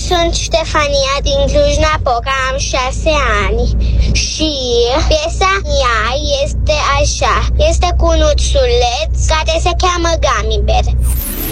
sunt Ștefania din Cluj-Napoca, am 6 ani și piesa mea este așa, este cu un ursuleț care se cheamă Gummy Bear.